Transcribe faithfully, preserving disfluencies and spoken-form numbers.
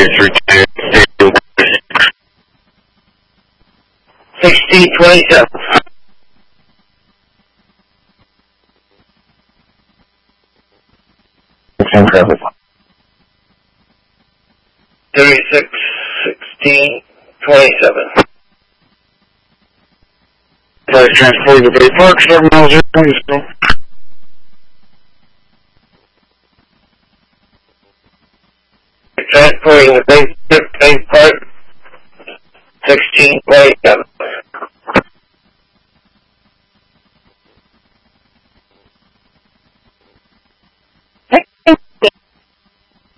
three two. Sixteen twenty-seven. Sixteen traffic. Thirty-six sixteen twenty-seven. Flight transport to Bay Park, seven miles zero twenty seven. Transporting the Bay, Bay Park, sixteen twenty-seven.